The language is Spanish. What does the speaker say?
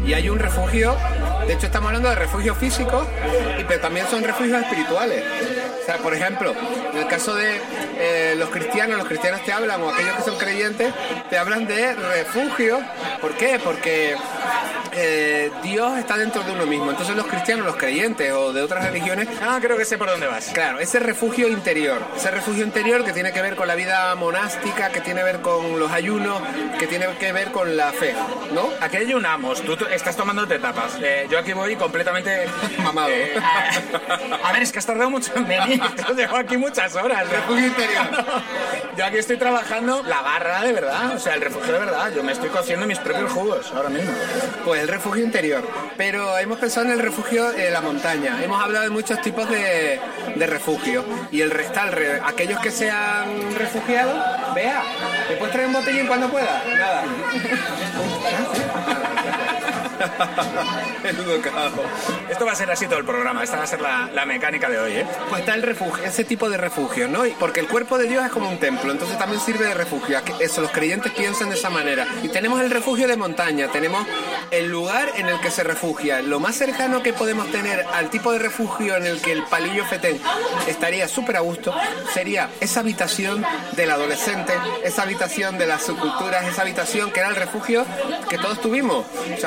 Y hay un refugio, de hecho estamos hablando de refugios físicos, pero también son refugios espirituales. O sea, por ejemplo, en el caso de los cristianos te hablan, o aquellos que son creyentes, te hablan de refugio. ¿Por qué? Porque Dios está dentro de uno mismo. Entonces los cristianos, los creyentes o de otras religiones... creo que sé por dónde vas. Claro, ese refugio interior que tiene que ver con la vida monástica, que tiene que ver con los ayunos, que tiene que ver con la fe, ¿no? Aquí ayunamos, tú estás tomándote tapas. Yo aquí voy completamente... mamado. A ver, es que has tardado mucho en venir. Llevo aquí muchas horas. Refugio interior. Yo aquí estoy trabajando la barra de verdad, o sea, el refugio de verdad. Yo me estoy cociendo mis propios jugos ahora mismo. Pues el refugio interior. Pero hemos pensado en el refugio en la montaña. Hemos hablado de muchos tipos de refugio. Y aquellos que se han refugiado, vea, ¿me puedes traer un botellín cuando pueda? Nada. Esto va a ser así todo el programa. Esta va a ser la mecánica de hoy, ¿eh? Pues está el refugio, ese tipo de refugio, ¿no? Porque el cuerpo de Dios es como un templo, entonces también sirve de refugio. Eso, los creyentes piensan de esa manera. Y tenemos el refugio de montaña, tenemos el lugar en el que se refugia. Lo más cercano que podemos tener al tipo de refugio en el que el palillo fetén estaría súper a gusto sería esa habitación del adolescente, esa habitación de las subculturas, esa habitación que era el refugio que todos tuvimos. O sea,